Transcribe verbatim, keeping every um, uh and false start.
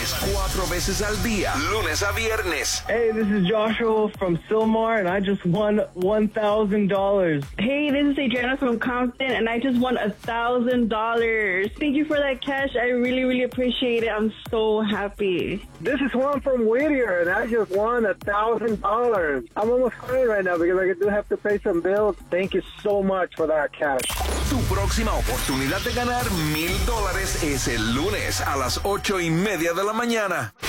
dólares cuatro veces al día, lunes a viernes. Hey, this is Joshua from Sylmar, and I just won one thousand dollars. Hey, this is Adriana from Compton, and I just won one thousand dollars. Thank you for that cash. I really, really appreciate it. I'm so happy. This is Juan from Whittier, and I just won one thousand dollars. I'm almost crying right now because I do have to pay some bills. Thank you so much for that cash. Tu próxima oportunidad de ganar mil dólares es el lunes a las ocho y media de la mañana.